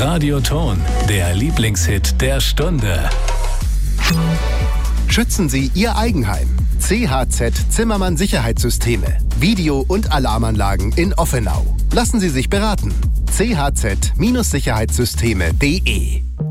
Radioton, der Lieblingshit der Stunde. Schützen Sie Ihr Eigenheim. CHZ Zimmermann Sicherheitssysteme. Video- und Alarmanlagen in Offenau. Lassen Sie sich beraten. chz-sicherheitssysteme.de